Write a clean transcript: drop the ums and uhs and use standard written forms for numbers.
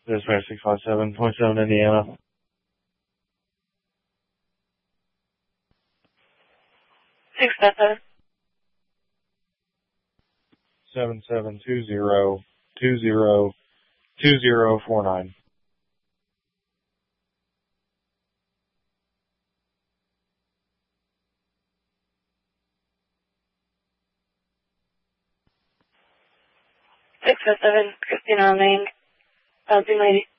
Dispatch 657.7 Indiana. 657. 7720202049. Six oh seven, Christina Lane, Housing Lady.